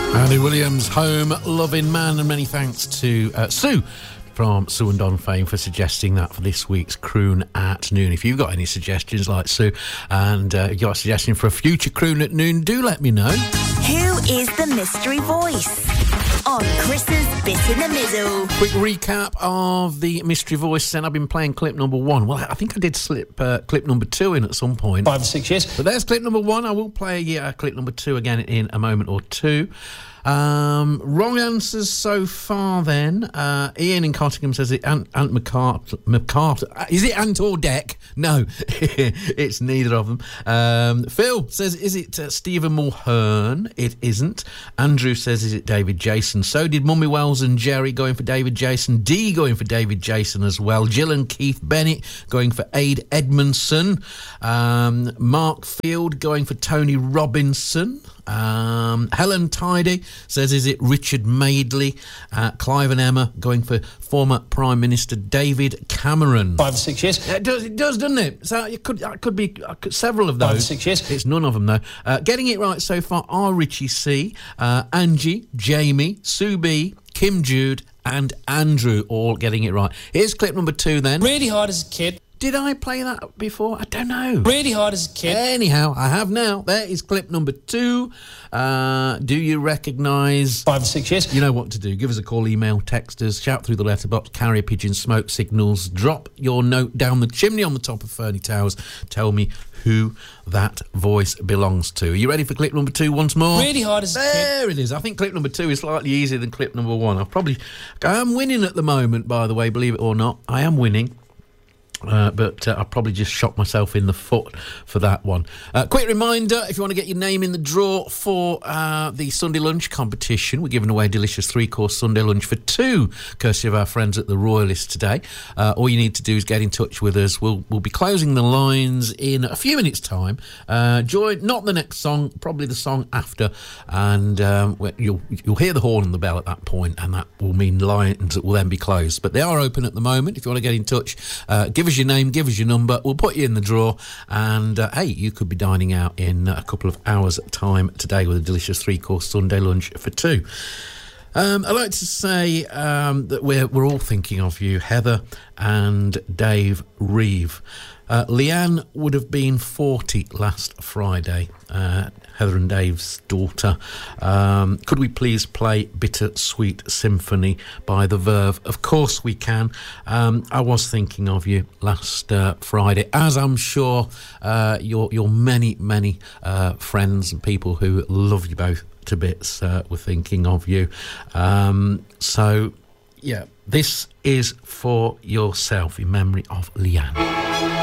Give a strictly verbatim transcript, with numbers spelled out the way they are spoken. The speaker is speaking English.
Andy Williams, Home Loving Man, and many thanks to uh, Sue from Sue and Don fame for suggesting that for this week's Croon at Noon. If you've got any suggestions like Sue and uh, you've got a suggestion for a future Croon at Noon, do let me know. Who is the mystery voice on Chris's Bit in the Middle? Quick recap of the mystery voice then. I've been playing clip number one. Well, I think I did slip uh, clip number two in at some point. Five or six years. But there's clip number one. I will play uh, clip number two again in a moment or two. Um, wrong answers so far then. Uh, Ian in Cottingham says it Ant, Ant McCart- McCarter. Is it Ant or Deck? No, it's neither of them. Um, Phil says, is it uh, Stephen Mulhern? It isn't. Andrew says, is it David Jason? So did Mummy Wells and Jerry going for David Jason. Dee going for David Jason as well. Jill and Keith Bennett going for Ade Edmondson. Um, Mark Field going for Tony Robinson. Um, Helen Tidy says, is it Richard Madeley? Uh, Clive and Emma going for former Prime Minister David Cameron. Five or six years. It does, it does doesn't it? So it could, it could be uh, several of those. Five or six years. It's none of them, though. Uh, getting it right so far are Richie C, uh, Angie, Jamie, Sue B, Kim Jude and Andrew, all getting it right. Here's clip number two then. Really hard as a kid. Did I play that before? I don't know. Really hard as a kid. Anyhow, I have now. There is clip number two. Uh, do you recognise... Five or six years. You know what to do. Give us a call, email, text us, shout through the letterbox, carrier pigeon, smoke signals, drop your note down the chimney on the top of Fernie Towers. Tell me who that voice belongs to. Are you ready for clip number two once more? Really hard as a kid. There it is. I think clip number two is slightly easier than clip number one. I've probably... I am winning at the moment, by the way, believe it or not. I am winning. Uh, but uh, I probably just shot myself in the foot for that one. Uh, quick reminder, if you want to get your name in the draw for uh, the Sunday lunch competition, we're giving away a delicious three-course Sunday lunch for two, courtesy of our friends at the Royalist today. Uh, all you need to do is get in touch with us. We'll we'll be closing the lines in a few minutes' time. Uh, join, not the next song, probably the song after, and um, you'll you'll hear the horn and the bell at that point, and that will mean lines will then be closed. But they are open at the moment. If you want to get in touch, uh, give us your name, give us your number, we'll put you in the draw, and uh, hey, you could be dining out in a couple of hours time today with a delicious three-course Sunday lunch for two. Um, I'd like to say um, that we're we're all thinking of you, Heather and Dave Reeve. Uh, Leanne would have been forty last Friday, uh, Heather and Dave's daughter. Um, could we please play Bittersweet Symphony by The Verve? Of course we can. Um, I was thinking of you last uh, Friday, as I'm sure uh, your, your many, many uh, friends and people who love you both to bits uh, were thinking of you. Um, so, yeah, this is for yourself in memory of Leanne.